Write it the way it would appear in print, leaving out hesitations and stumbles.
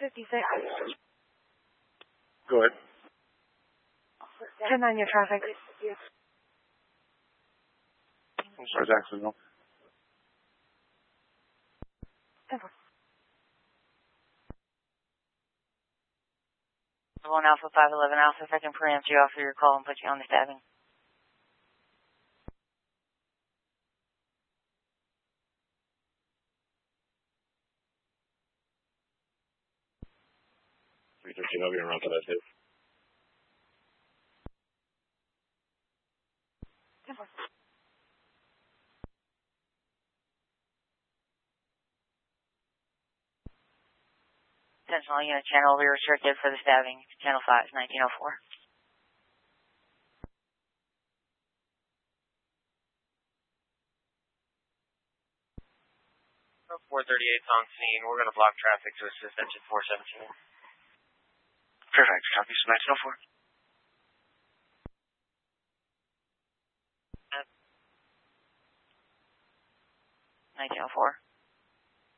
Go ahead. 10 on your traffic. I'm sorry, Jackson. No. 10-4. 1 Alpha 511 Alpha, if I can preempt you after your call and put you on the stabbing. I'll be around for that too. 10-4. Sentinel unit channel will be restricted for the stabbing. Channel 5, 1904. 438's on scene. We're going to block traffic to assist engine 417. Perfect. Copy. 1904. 1904.